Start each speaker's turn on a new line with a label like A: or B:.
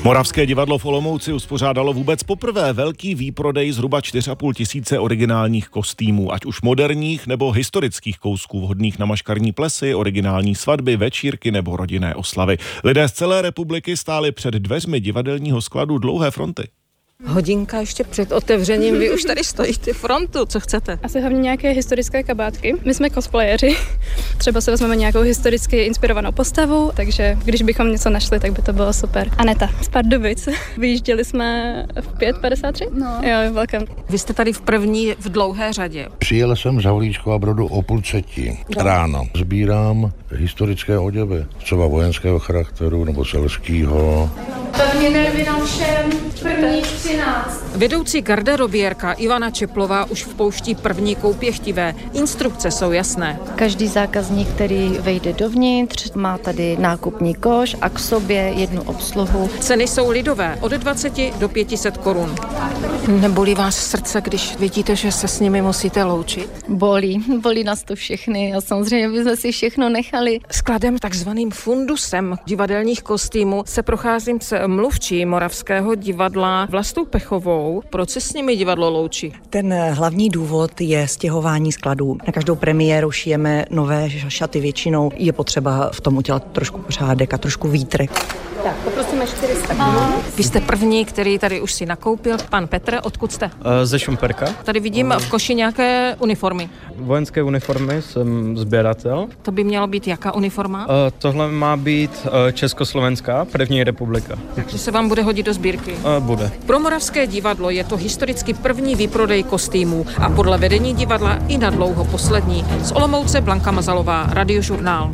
A: Moravské divadlo v Olomouci uspořádalo vůbec poprvé velký výprodej zhruba 4,5 tisíce originálních kostýmů, ať už moderních nebo historických kousků vhodných na maškarní plesy, originální svatby, večírky nebo rodinné oslavy. Lidé z celé republiky stáli před dveřmi divadelního skladu dlouhé fronty.
B: Hodinka ještě před otevřením, vy už tady stojíte frontu, co chcete?
C: Asi hlavně nějaké historické kabátky. My jsme cosplayeři, třeba se vezmeme nějakou historicky inspirovanou postavu, takže když bychom něco našli, tak by to bylo super. Aneta z Pardubic. Vyjížděli jsme v 5:53? No. Jo, velkém.
B: Vy jste tady v první v dlouhé řadě.
D: Přijel jsem z Havlíčkova Brodu o 2:30 ráno. Sbírám historické oděvy, třeba vojenského charakteru nebo selského.
E: Pevně nervy nám všem, první 13.
B: Vedoucí garderobierka Ivana Čeplová už vpouští první koupěchtivé. Instrukce jsou jasné.
F: Každý zákazník, který vejde dovnitř, má tady nákupní koš a k sobě jednu obsluhu.
B: Ceny jsou lidové, od 20 do 500 korun. Nebolí vás srdce, když vidíte, že se s nimi musíte loučit?
F: Bolí nás to všechny a samozřejmě bychom si všechno nechali.
B: Skladem takzvaným fundusem divadelních kostýmů se procházím s mluvčí Moravského divadla Vlastou Pechovou. Proč se s nimi divadlo loučí?
G: Ten hlavní důvod je stěhování skladů. Na každou premiéru šijeme nové šaty většinou. Je potřeba v tom udělat trošku pořádek a trošku výtrek.
C: Tak, poprosíme 400.
B: Vy jste první, který tady už si nakoupil. Pan Petr, odkud jste?
H: Ze Šumperka.
B: Tady vidím v koši nějaké uniformy.
H: Vojenské uniformy, jsem sběratel.
B: To by mělo být jaká uniforma?
H: Tohle má být Československá první republika.
B: Takže se vám bude hodit do sbírky?
H: Bude.
B: Pro Moravské divadlo je to historicky první výprodej kostýmů a podle vedení divadla i na dlouho poslední. Z Olomouce Blanka Mazalová, Radiožurnál.